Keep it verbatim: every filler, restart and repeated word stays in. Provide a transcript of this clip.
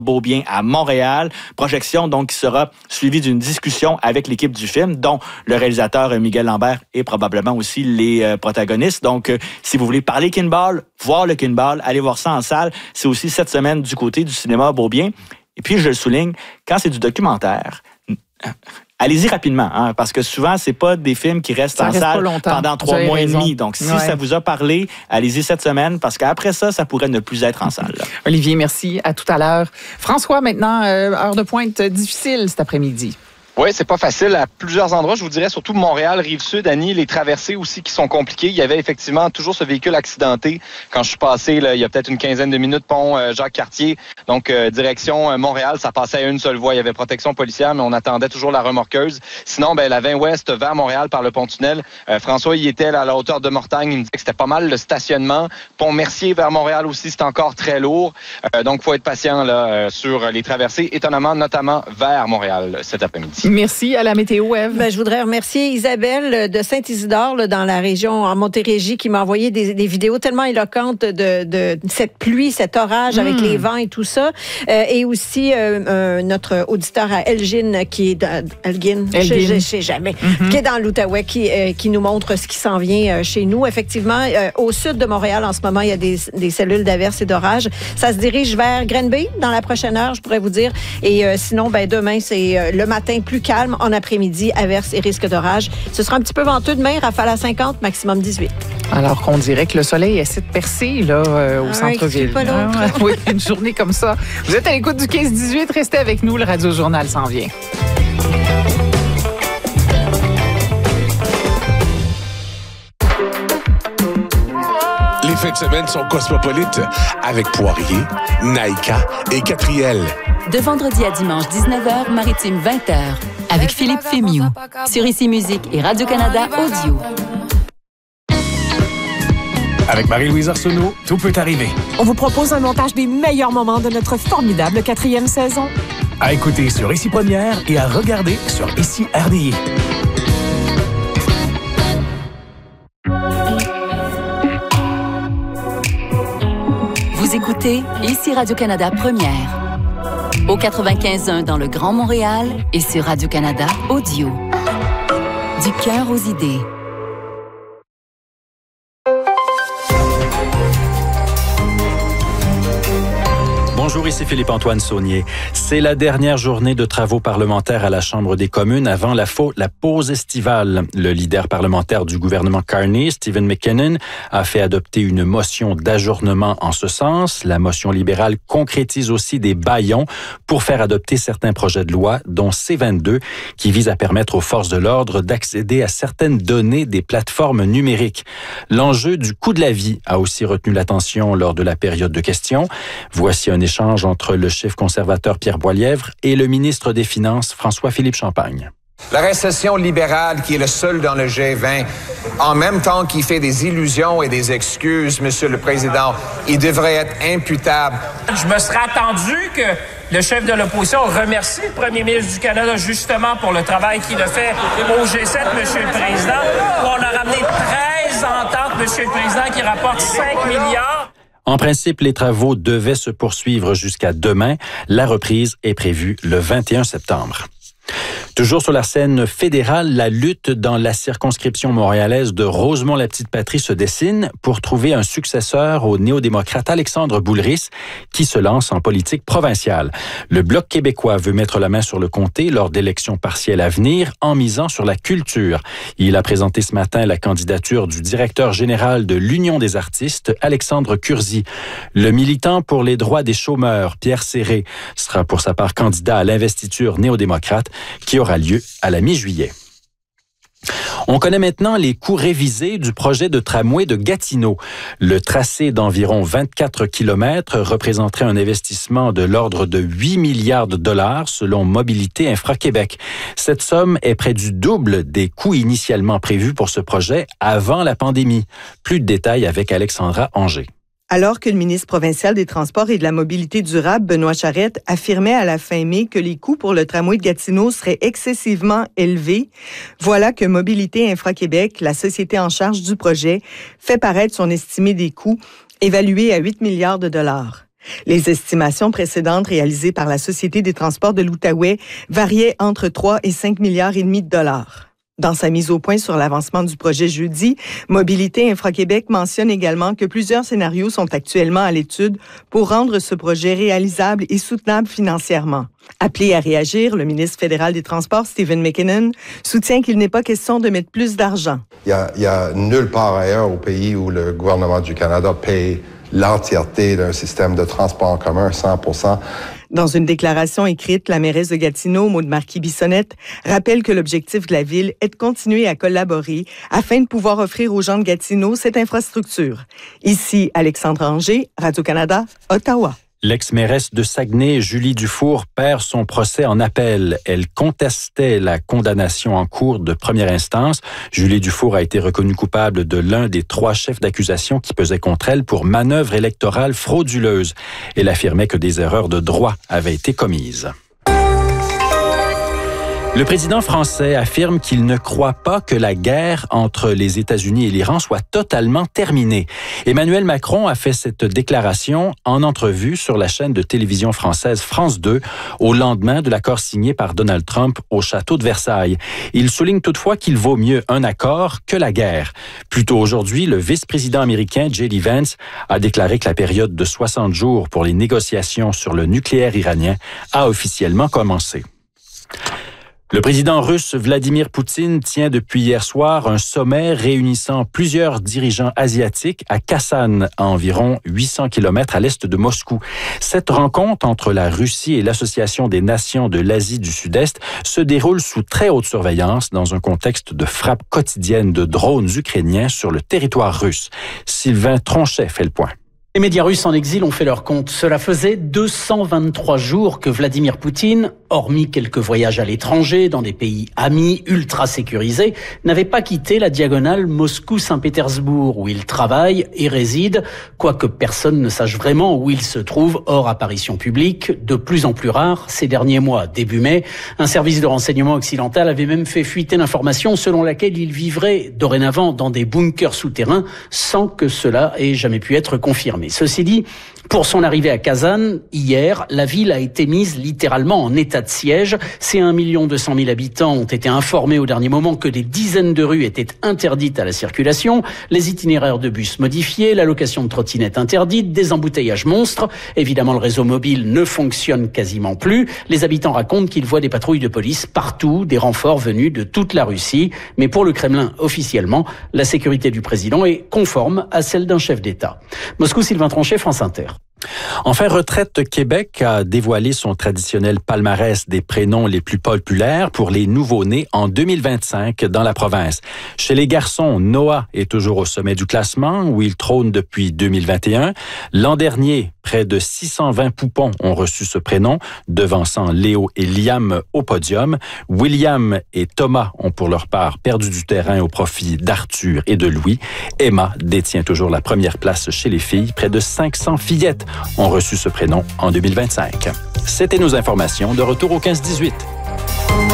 Beaubien à Montréal. Projection donc qui sera suivie d'une discussion avec l'équipe du film, dont le réalisateur Miguel Lambert et probablement aussi les euh, protagonistes. Donc, euh, si vous voulez parler Kinball, voir le Kinball, allez voir ça en salle. C'est aussi cette semaine du côté du cinéma Beaubien. Et puis, je le souligne, quand c'est du documentaire, allez-y rapidement, hein, parce que souvent, c'est pas des films qui restent ça en reste salle pendant trois mois raison. et demi. Donc, si ouais. ça vous a parlé, allez-y cette semaine, parce qu'après ça, ça pourrait ne plus être en salle. Là. Olivier, merci. À tout à l'heure. François, maintenant, euh, heure de pointe difficile cet après-midi. Oui, c'est pas facile à plusieurs endroits. Je vous dirais surtout Montréal, Rive-Sud, Annie, les traversées aussi qui sont compliquées. Il y avait effectivement toujours ce véhicule accidenté quand je suis passé, là, il y a peut-être une quinzaine de minutes, pont euh, Jacques-Cartier. Donc, euh, direction euh, Montréal, ça passait à une seule voie. Il y avait protection policière, mais on attendait toujours la remorqueuse. Sinon, ben, la vingt ouest vers Montréal par le pont-tunnel. Euh, François y était là, à la hauteur de Mortagne. Il me disait que c'était pas mal le stationnement. Pont Mercier vers Montréal aussi, c'est encore très lourd. Euh, donc, il faut être patient là, euh, sur les traversées, étonnamment, notamment vers Montréal cet après-midi. Merci. À la météo, Ève. Ben, je voudrais remercier Isabelle de Saint-Isidore, là, dans la région en Montérégie, qui m'a envoyé des, des vidéos tellement éloquentes de, de cette pluie, cet orage mmh. avec les vents et tout ça. Euh, et aussi euh, euh, notre auditeur à Elgin, qui est dans, Elgin, Elgin. Je ne sais jamais, mmh. qui est dans l'Outaouais, qui, euh, qui nous montre ce qui s'en vient euh, chez nous. Effectivement, euh, au sud de Montréal, en ce moment, il y a des, des cellules d'averse et d'orage. Ça se dirige vers Granby dans la prochaine heure, je pourrais vous dire. Et euh, sinon, ben, demain, c'est euh, le matin plus calme. En après-midi, averse et risque d'orage. Ce sera un petit peu venteux demain, rafale à cinquante, maximum dix-huit. Alors qu'on dirait que le soleil essaie de percer là, euh, au ah, centre-ville. Pas l'autre. Ah, oui, une journée comme ça. Vous êtes à l'écoute du quinze dix-huit. Restez avec nous, le Radio-Journal s'en vient. Les fins de semaine sont cosmopolites avec Poirier, Naïka et Catriel. De vendredi à dimanche, dix-neuf heures, Maritime vingt heures, avec Philippe Fémiou. Sur Ici Musique et Radio-Canada Audio. Avec Marie-Louise Arsenault, tout peut arriver. On vous propose un montage des meilleurs moments de notre formidable quatrième saison. À écouter sur Ici Première et à regarder sur Ici R D I. Vous écoutez Ici Radio-Canada Première. Au quatre-vingt-quinze point un dans le Grand Montréal et sur Radio-Canada Audio. Du cœur aux idées. Bonjour, ici Philippe-Antoine Saunier. C'est la dernière journée de travaux parlementaires à la Chambre des communes avant la, faux, la pause estivale. Le leader parlementaire du gouvernement Carney, Stephen McKinnon, a fait adopter une motion d'ajournement en ce sens. La motion libérale concrétise aussi des bâillons pour faire adopter certains projets de loi, dont C vingt-deux, qui vise à permettre aux forces de l'ordre d'accéder à certaines données des plateformes numériques. L'enjeu du coût de la vie a aussi retenu l'attention lors de la période de questions. Voici un échange entre le chef conservateur Pierre Poilievre et le ministre des Finances François-Philippe Champagne. La récession libérale qui est le seul dans le G vingt, en même temps qu'il fait des illusions et des excuses, Monsieur le Président, il devrait être imputable. Je me serais attendu que le chef de l'opposition remercie le premier ministre du Canada justement pour le travail qu'il a fait au G sept, Monsieur le Président, où on a ramené treize ententes, Monsieur le Président, qui rapportent cinq milliards. En principe, les travaux devaient se poursuivre jusqu'à demain. La reprise est prévue le vingt et un septembre. Toujours sur la scène fédérale, la lutte dans la circonscription montréalaise de Rosemont-la-Petite-Patrie se dessine pour trouver un successeur au néo-démocrate Alexandre Boulris qui se lance en politique provinciale. Le Bloc québécois veut mettre la main sur le comté lors d'élections partielles à venir en misant sur la culture. Il a présenté ce matin la candidature du directeur général de l'Union des artistes, Alexandre Curzi. Le militant pour les droits des chômeurs, Pierre Serré, sera pour sa part candidat à l'investiture néo-démocrate qui aura lieu à la mi-juillet. On connaît maintenant les coûts révisés du projet de tramway de Gatineau. Le tracé d'environ vingt-quatre kilomètres représenterait un investissement de l'ordre de huit milliards de dollars selon Mobilité Infra-Québec. Cette somme est près du double des coûts initialement prévus pour ce projet avant la pandémie. Plus de détails avec Alexandra Anger. Alors que le ministre provincial des Transports et de la Mobilité durable, Benoît Charette, affirmait à la fin mai que les coûts pour le tramway de Gatineau seraient excessivement élevés, voilà que Mobilité Infra-Québec, la société en charge du projet, fait paraître son estimé des coûts, évalué à huit milliards de dollars. Les estimations précédentes réalisées par la Société des transports de l'Outaouais variaient entre trois et cinq milliards et demi de dollars. Dans sa mise au point sur l'avancement du projet jeudi, Mobilité Infra-Québec mentionne également que plusieurs scénarios sont actuellement à l'étude pour rendre ce projet réalisable et soutenable financièrement. Appelé à réagir, le ministre fédéral des Transports, Stephen McKinnon, soutient qu'il n'est pas question de mettre plus d'argent. Il y a, il y a nulle part ailleurs au pays où le gouvernement du Canada paye l'entièreté d'un système de transport en commun, cent pour cent. Dans une déclaration écrite, la mairesse de Gatineau, Maud Marquis-Bissonnette, rappelle que l'objectif de la ville est de continuer à collaborer afin de pouvoir offrir aux gens de Gatineau cette infrastructure. Ici, Alexandre Anger, Radio-Canada, Ottawa. L'ex-mairesse de Saguenay, Julie Dufour, perd son procès en appel. Elle contestait la condamnation en cours de première instance. Julie Dufour a été reconnue coupable de l'un des trois chefs d'accusation qui pesaient contre elle pour manœuvre électorale frauduleuse. Elle affirmait que des erreurs de droit avaient été commises. Le président français affirme qu'il ne croit pas que la guerre entre les États-Unis et l'Iran soit totalement terminée. Emmanuel Macron a fait cette déclaration en entrevue sur la chaîne de télévision française France deux au lendemain de l'accord signé par Donald Trump au château de Versailles. Il souligne toutefois qu'il vaut mieux un accord que la guerre. Plus tôt aujourd'hui, le vice-président américain J D Vance a déclaré que la période de soixante jours pour les négociations sur le nucléaire iranien a officiellement commencé. Le président russe Vladimir Poutine tient depuis hier soir un sommet réunissant plusieurs dirigeants asiatiques à Kassan, à environ huit cents kilomètres à l'est de Moscou. Cette rencontre entre la Russie et l'Association des nations de l'Asie du Sud-Est se déroule sous très haute surveillance dans un contexte de frappe quotidienne de drones ukrainiens sur le territoire russe. Sylvain Tronchet fait le point. Les médias russes en exil ont fait leur compte. Cela faisait deux cent vingt-trois jours que Vladimir Poutine, hormis quelques voyages à l'étranger dans des pays amis ultra sécurisés, n'avait pas quitté la diagonale Moscou-Saint-Pétersbourg où il travaille et réside, quoique personne ne sache vraiment où il se trouve hors apparition publique, de plus en plus rare ces derniers mois. Début mai, un service de renseignement occidental avait même fait fuiter l'information selon laquelle il vivrait dorénavant dans des bunkers souterrains sans que cela ait jamais pu être confirmé. Mais ceci dit, pour son arrivée à Kazan, hier, la ville a été mise littéralement en état de siège. Ses un million deux cent mille habitants ont été informés au dernier moment que des dizaines de rues étaient interdites à la circulation, les itinéraires de bus modifiés, la location de trottinettes interdite, des embouteillages monstres. Évidemment, le réseau mobile ne fonctionne quasiment plus. Les habitants racontent qu'ils voient des patrouilles de police partout, des renforts venus de toute la Russie. Mais pour le Kremlin, officiellement, la sécurité du président est conforme à celle d'un chef d'État. Moscou, Sylvain Tronchet, France Inter. Enfin, Retraite Québec a dévoilé son traditionnel palmarès des prénoms les plus populaires pour les nouveau-nés en deux mille vingt-cinq dans la province. Chez les garçons, Noah est toujours au sommet du classement où il trône depuis deux mille vingt et un. L'an dernier, près de six cent vingt poupons ont reçu ce prénom, devançant Léo et Liam au podium. William et Thomas ont pour leur part perdu du terrain au profit d'Arthur et de Louis. Emma détient toujours la première place chez les filles. Près de cinq cents fillettes ont reçu ce prénom en deux mille vingt-cinq. C'était nos informations. De retour au quinze dix-huit.